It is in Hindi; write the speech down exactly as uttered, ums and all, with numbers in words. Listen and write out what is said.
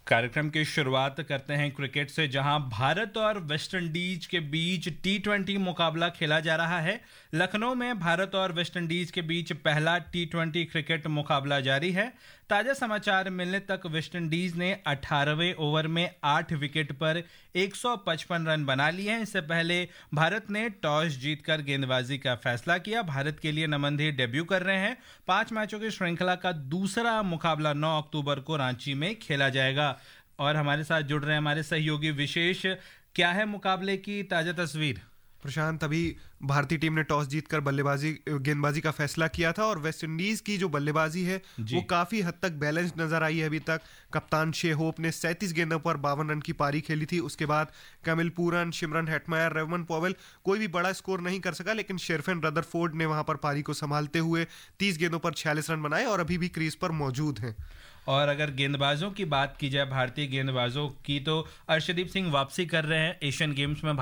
कार्यक्रम की शुरुआत करते हैं क्रिकेट से, जहां भारत और वेस्टइंडीज के बीच टी ट्वेंटी मुकाबला खेला जा रहा है। लखनऊ में भारत और वेस्टइंडीज के बीच पहला टी ट्वेंटी क्रिकेट मुकाबला जारी है। ताजा समाचार मिलने तक वेस्टइंडीज ने अठारहवें ओवर में आठ विकेट पर एक सौ पचपन रन बना लिए हैं। इससे पहले भारत ने टॉस जीतकर गेंदबाजी का फैसला किया। भारत के लिए नमनदीप डेब्यू कर रहे हैं। पांच मैचों की श्रृंखला का दूसरा मुकाबला नौ अक्टूबर को रांची में खेला जाएगा। और हमारे साथ जुड़ रहे हैं हमारे सहयोगी विशेष। क्या है मुकाबले की ताजा तस्वीर? प्रशांत, अभी भारतीय टीम ने टॉस जीतकर बल्लेबाजी गेंदबाजी का फैसला किया था और वेस्ट इंडीज की जो बल्लेबाजी है वो काफी हद तक बैलेंस नजर आई है। अभी तक कप्तान शे होप ने सैंतीस गेंदों पर बावन रन की पारी खेली थी। उसके बाद कमिल पूरन, शिमरन हेटमायर, रेवमन पॉवेल कोई भी बड़ा स्कोर नहीं कर सका, लेकिन शेरफेन रदरफोर्ड ने वहां पर पारी को संभालते हुए तीस गेंदों पर छियालीस रन बनाए और अभी भी क्रीज पर मौजूद हैं। और अगर गेंदबाजों की बात की जाए भारतीय गेंदबाजों की, तो अर्शदीप सिंह वापसी कर रहे हैं एशियन गेम्स में।